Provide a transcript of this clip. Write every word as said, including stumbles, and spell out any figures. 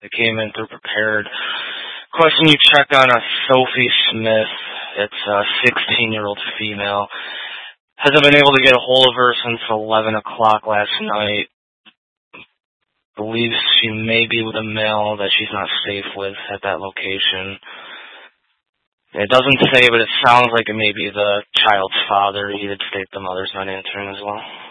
They came in through prepared. Question, you checked on a Sophie Smith. It's a sixteen-year-old female. Hasn't been able to get a hold of her since eleven o'clock last night. Believes she may be with a male that she's not safe with at that location. It doesn't say, but it sounds like it may be the child's father. He did state the mother's not answering as well.